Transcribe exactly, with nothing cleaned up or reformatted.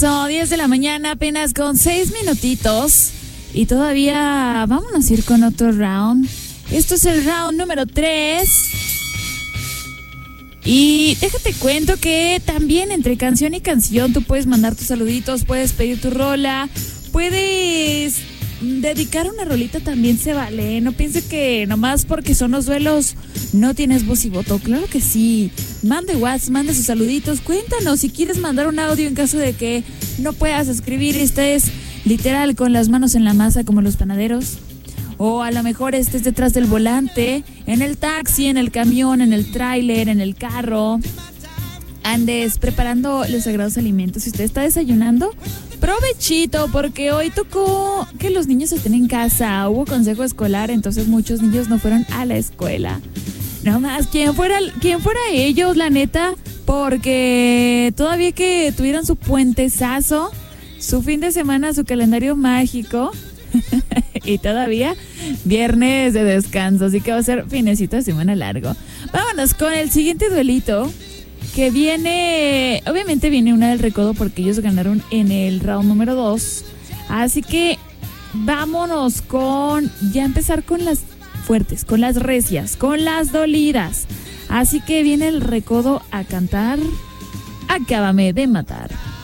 Son diez de la mañana, apenas con seis minutitos. Y todavía vámonos a ir con otro round. Esto es el round número tres. Y déjate cuento que también entre canción y canción tú puedes mandar tus saluditos, puedes pedir tu rola, puedes dedicar una rolita, también se vale. No piense que nomás porque son los duelos no tienes voz y voto. Claro que sí. Mande WhatsApp, mande sus saluditos. Cuéntanos si quieres mandar un audio en caso de que no puedas escribir. Estés literal con las manos en la masa como los panaderos. O a lo mejor estés detrás del volante, en el taxi, en el camión, en el tráiler, en el carro. Andes preparando los sagrados alimentos. Si usted está desayunando, provechito, porque hoy tocó que los niños estén en casa. Hubo consejo escolar, entonces muchos niños no fueron a la escuela. No más, ¿quién fuera, quién fuera ellos, la neta? Porque todavía que tuvieron su puentezazo, su fin de semana, su calendario mágico, y todavía viernes de descanso, así que va a ser finecito de semana largo. Vámonos con el siguiente duelito, que viene, obviamente viene una del recodo porque ellos ganaron en el round número dos. Así que vámonos con, ya empezar con las fuertes, con las recias, con las dolidas. Así que viene el recodo a cantar Acábame de matar.